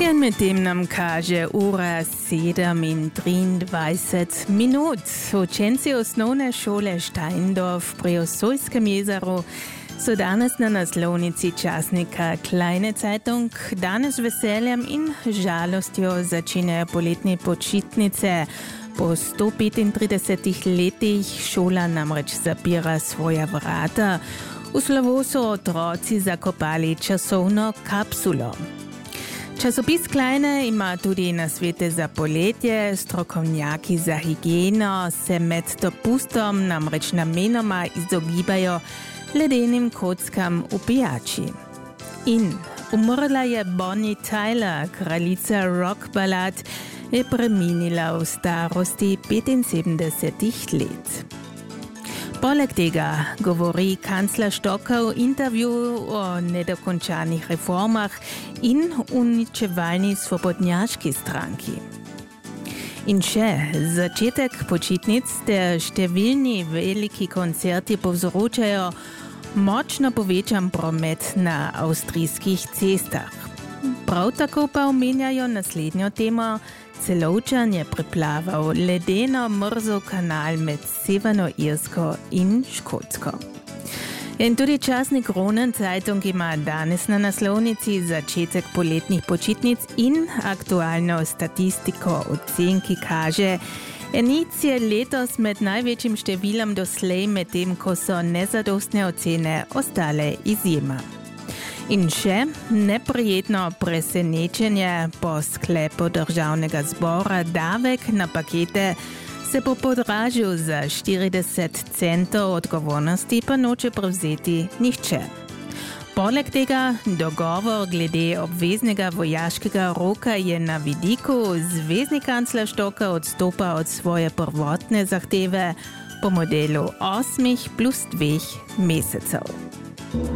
Jen medtem nam kaže ura 7:23. Učenci osnovne šole Steindorf pri Osojskem jezeru so danes na naslovnici časnika Kleine Zeitung danes veseljem in žalostjo začenjajo poletne počitnice. Po 135 letih šola namreč zapira svoja vrata. V slovo so otroci zakopali časovno kapsulo. Časopis Kleine ima tudi nasvete za poletje, strokovnjaki za higieno se med dopustom namreč namenoma izogibajo ledenim kockam v pijači. In umrla je Bonnie Tyler, kraljica rock ballad, je preminila v starosti 75 let. Poleg tega govori kancler Stocker v intervjuju o nedokončanih reformah in uničevalni svobodnjaški stranki. In še začetek počitnic ter številni veliki koncerti povzročajo močno povečan promet na avstrijskih cestah. Prav tako pa omenjajo naslednjo temo. Celovčan je preplaval ledeno mrzel kanal med Severno Irsko in Škotsko. In tudi časnik Kronen Zeitung ima danes na naslovnici začetek poletnih počitnic in aktualno statistiko ocen, ki kaže, enic je letos med največjim številom doslej, medtem ko so nezadostne ocene ostale izjema. In še neprijetno presenečenje po sklepu državnega zbora davek na pakete se bo podražil za 40 centov, odgovornosti pa noče prevzeti nihče. Poleg tega dogovor glede obveznega vojaškega roka je na vidiku, zvezni kancler Stocker odstopa od svoje prvotne zahteve po modelu 8 + 2 mesecev.